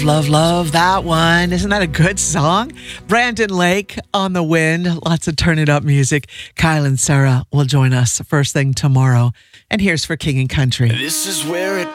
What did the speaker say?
love that one. Isn't that a good song? Brandon Lake on the wind. Lots of turn it up music. Kyle and Sarah will join us first thing tomorrow. And here's for King and Country. This is where it